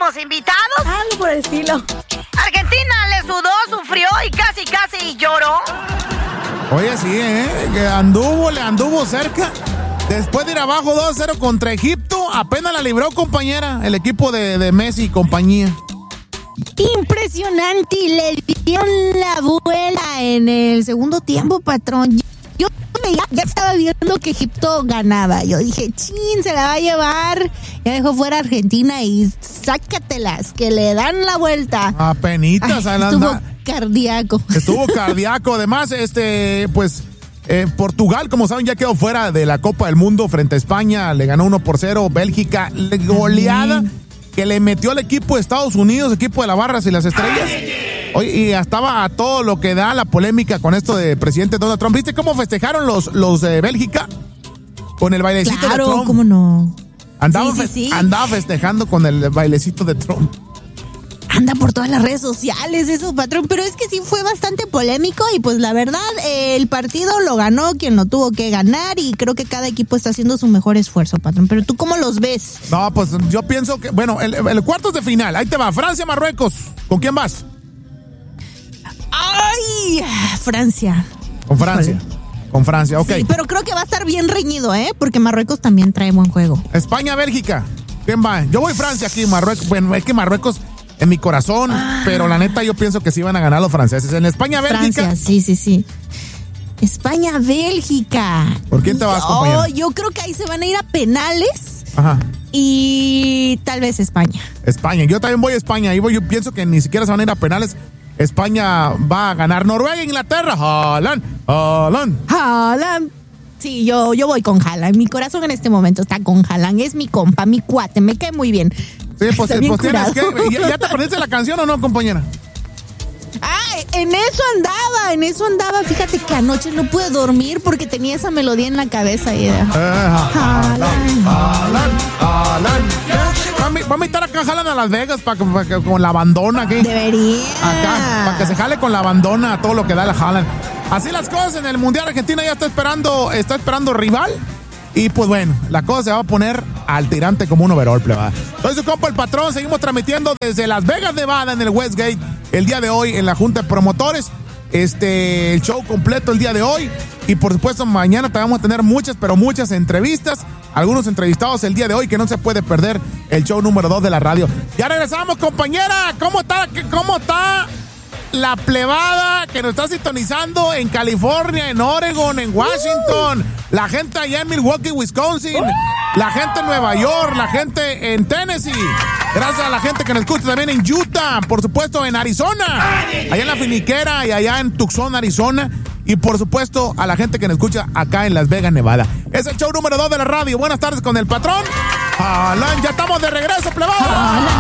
próximos invitados? Algo por el estilo. Argentina le sudó, sufrió y casi lloró. Oye, sí, que le anduvo cerca. Después de ir abajo 2-0 contra Egipto, apenas la libró, compañera, el equipo de Messi y compañía. Impresionante, y le dieron la vuela en el segundo tiempo, patrón. Yo ya estaba viendo que Egipto ganaba. Yo dije, chin, se la va a llevar. Ya dejó fuera a Argentina y sácatelas, que le dan la vuelta. Apenitas, estuvo cardíaco. Estuvo cardíaco. Además, Portugal, como saben, ya quedó fuera de la Copa del Mundo frente a España. Le ganó 1-0. Bélgica, goleada que le metió al equipo de Estados Unidos, equipo de las barras y las estrellas. Oye, y estaba a todo lo que da la polémica con esto de presidente Donald Trump. ¿Viste cómo festejaron los de Bélgica? Con el bailecito de Trump. Claro, cómo no. Andaba festejando con el bailecito de Trump. Anda por todas las redes sociales eso, patrón, pero es que sí fue bastante polémico y pues la verdad el partido lo ganó quien lo tuvo que ganar y creo que cada equipo está haciendo su mejor esfuerzo, patrón, pero ¿tú cómo los ves? No, pues yo pienso que, bueno, el cuartos de final, ahí te va, Francia, Marruecos, ¿con quién vas? ¡Ay! Francia. Con Francia. Híjole. Con Francia, ok. Sí, pero creo que va a estar bien reñido, porque Marruecos también trae buen juego. España, Bélgica, ¿quién va? Yo voy Francia aquí, Marruecos, bueno, es que Marruecos en mi corazón, pero la neta yo pienso que sí van a ganar los franceses. En España, Bélgica. Francia, sí. España, Bélgica. ¿Por quién te vas, compañero? Yo creo que ahí se van a ir a penales. Ajá. Y tal vez España. España, yo también voy a España. Yo pienso que ni siquiera se van a ir a penales. España va a ganar. Noruega, Inglaterra. Haaland. Sí, yo voy con Haaland. Mi corazón en este momento está con Haaland. Es mi compa, mi cuate. Me cae muy bien. Sí, pues tienes que... ¿Ya te aprendiste la canción o no, compañera? En eso andaba. Fíjate que anoche no pude dormir porque tenía esa melodía en la cabeza. Haaland. Vamos a estar acá, Haaland a Las Vegas con la bandona aquí. Debería. Acá, para que se jale con la bandona todo lo que da el Haaland. Así las cosas en el Mundial. Argentina ya está esperando rival. Y pues bueno, la cosa se va a poner al tirante como un overall, plebada. Soy su compa el patrón, seguimos transmitiendo desde Las Vegas, Nevada, en el Westgate, el día de hoy en la Junta de Promotores. El show completo el día de hoy. Y por supuesto, mañana te vamos a tener muchas entrevistas. Algunos entrevistados el día de hoy que no se puede perder el show número 2 de la radio. Ya regresamos, compañera. ¿Cómo está la plebada que nos está sintonizando en California, en Oregon, en Washington, la gente allá en Milwaukee, Wisconsin, la gente en Nueva York, la gente en Tennessee, gracias a la gente que nos escucha también en Utah, por supuesto en Arizona, allá en La Finiquera y allá en Tucson, Arizona, y por supuesto a la gente que nos escucha acá en Las Vegas, Nevada. Es el show número 2 de la radio. Buenas tardes con el patrón. Alan, ya estamos de regreso, plebada.